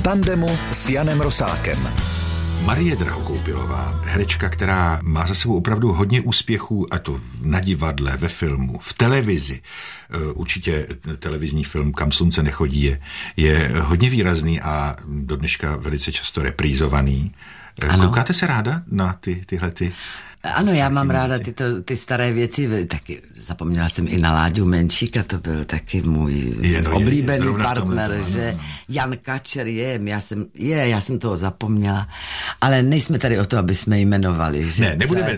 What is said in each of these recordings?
tandemu s Janem Rosákem. Marie Drahokoupilová, herečka, která má za sebou opravdu hodně úspěchů, a to na divadle, ve filmu, v televizi. Určitě televizní film Kam slunce nechodí je hodně výrazný a do dneška velice často reprízovaný. Ano. Koukáte se ráda na tyhle? Ano, já mám ráda ty staré věci, taky zapomněla jsem i na Láďu Menšíka, to byl taky můj oblíbený partner, že Jan Kačer já jsem toho zapomněla, ale nejsme tady o to, aby jsme jmenovali, že nebudeme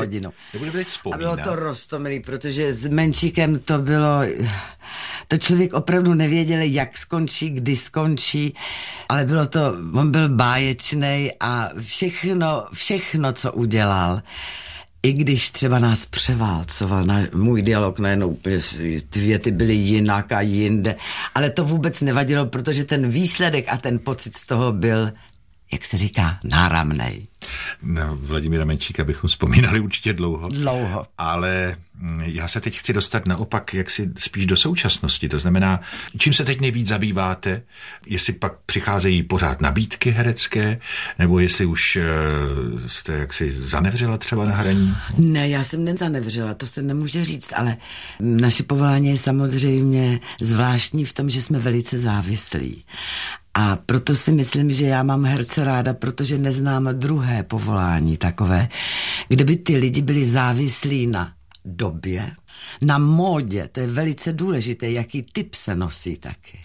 teď vzpomínat. A bylo to roztomilý, protože s Menšíkem to bylo, to člověk opravdu nevěděl, jak skončí, kdy skončí, ale on byl báječnej a všechno, co udělal, i když třeba nás převálcoval, můj dialog najednou úplně, ty věty byly jinak a jinde, ale to vůbec nevadilo, protože ten výsledek a ten pocit z toho byl, jak se říká, náramnej. Na Vladimíra Menšíka bychom vzpomínali určitě dlouho. Ale já se teď chci dostat naopak jaksi spíš do současnosti. To znamená, čím se teď nejvíc zabýváte, jestli pak přicházejí pořád nabídky herecké, nebo jestli už jste jaksi zanevřela třeba na hraní? Ne, já jsem nezanevřela, to se nemůže říct, ale naše povolání je samozřejmě zvláštní v tom, že jsme velice závislí. A proto si myslím, že já mám herce ráda, protože neznám druhé povolání takové, kde by ty lidi byli závislí na době, na módě, to je velice důležité, jaký typ se nosí taky.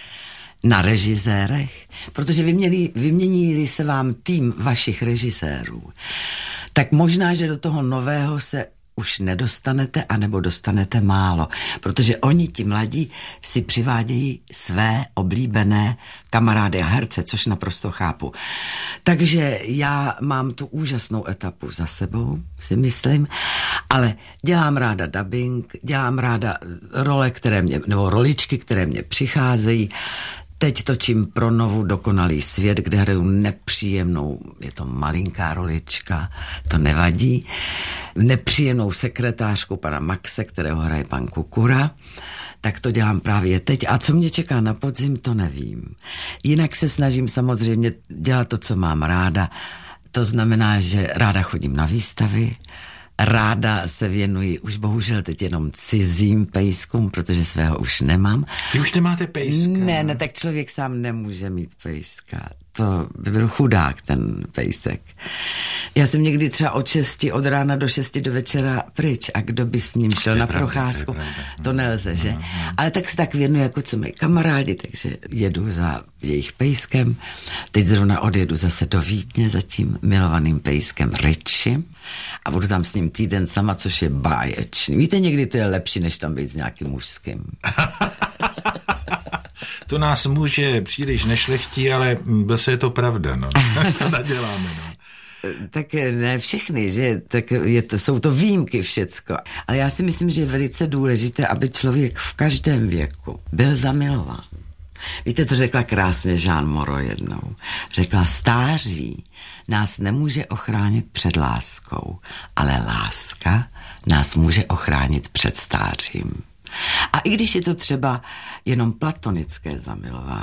Na režisérech, protože vymění-li se vám tým vašich režisérů, tak možná, že do toho nového se už nedostanete, anebo dostanete málo, protože oni, ti mladí, si přivádějí své oblíbené kamarády a herce, což naprosto chápu. Takže já mám tu úžasnou etapu za sebou, si myslím, ale dělám ráda dabing, dělám ráda roličky, které mě přicházejí. Teď točím pro Novu Dokonalý svět, kde hraju nepříjemnou, je to malinká rolička, to nevadí, nepříjemnou sekretářku pana Maxe, kterého hraje pan Kukura, tak to dělám právě teď. A co mě čeká na podzim, to nevím. Jinak se snažím samozřejmě dělat to, co mám ráda. To znamená, že ráda chodím na výstavy, ráda se věnuji už bohužel teď jenom cizím pejskům, protože svého už nemám. Vy už nemáte pejska? Ne, tak člověk sám nemůže mít pejska. To by byl chudák, ten pejsek. Já jsem někdy třeba od rána do 6 do večera pryč a kdo by s ním šel na procházku, to nelze, že? Ale tak se tak věnuji, jako co mají kamarádi, takže jedu za jejich pejskem. Teď zrovna odjedu zase do Vídně za tím milovaným pejskem Richim a budu tam s ním týden sama, což je báječný. Víte, někdy to je lepší, než tam být s nějakým mužským. To nás může příliš nešlechtí, ale zase je to pravda, no. Co naděláme, no. Tak ne všechny, že? Tak jsou to výjimky všecko. Ale já si myslím, že je velice důležité, aby člověk v každém věku byl zamilován. Víte, to řekla krásně Jean Moreau jednou. Řekla, stáří nás nemůže ochránit před láskou, ale láska nás může ochránit před stářím. A i když je to třeba jenom platonické zamilování,